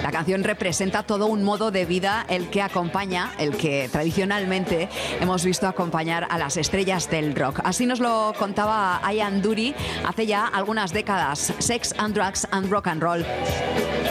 La canción representa todo un modo de vida el que tradicionalmente hemos visto acompañar a las estrellas del rock. Así nos lo contaba Ian Dury hace ya algunas décadas. Sex and Drugs and Rock and Roll.